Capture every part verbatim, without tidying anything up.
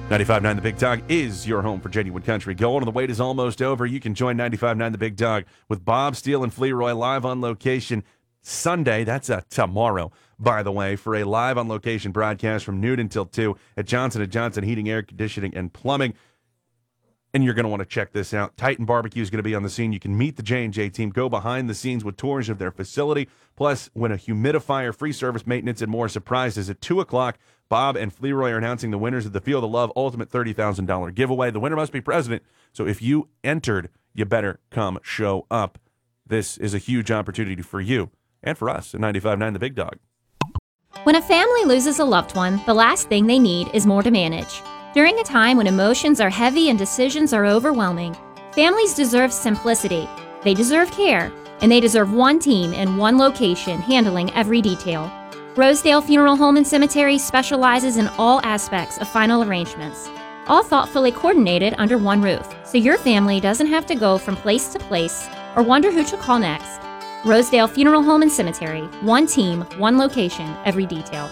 ninety-five point nine The Big Dog is your home for genuine country gold, and the wait is almost over. You can join ninety-five point nine The Big Dog with Bob Steele and Fleroy live on location Sunday. That's uh, tomorrow, by the way, for a live on location broadcast from noon until two at Johnson and Johnson Heating, Air Conditioning, and Plumbing. And you're going to want to check this out. Titan Barbecue is going to be on the scene. You can meet the J and J team, go behind the scenes with tours of their facility, plus win a humidifier, free service maintenance, and more surprises. At two o'clock, Bob and Fleroy are announcing the winners of the Field of Love Ultimate thirty thousand dollars giveaway. The winner must be president, so if you entered, you better come show up. This is a huge opportunity for you and for us at ninety-five point nine The Big Dog. When a family loses a loved one, the last thing they need is more to manage. During a time when emotions are heavy and decisions are overwhelming, families deserve simplicity, they deserve care, and they deserve one team in one location handling every detail. Rosedale Funeral Home and Cemetery specializes in all aspects of final arrangements, all thoughtfully coordinated under one roof, so your family doesn't have to go from place to place or wonder who to call next. Rosedale Funeral Home and Cemetery, one team, one location, every detail.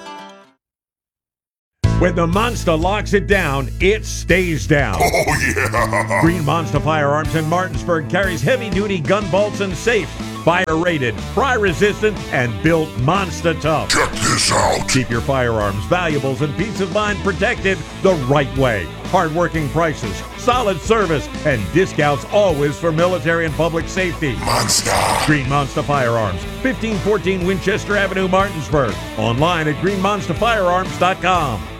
When the Monster locks it down, it stays down. Oh, yeah! Green Monster Firearms in Martinsburg carries heavy-duty gun bolts and safes, fire-rated, fry-resistant, and built monster tough. Check this out! Keep your firearms, valuables, and peace of mind protected the right way. Hard-working prices, solid service, and discounts always for military and public safety. Monster! Green Monster Firearms, fifteen fourteen Winchester Avenue, Martinsburg. Online at green monster firearms dot com.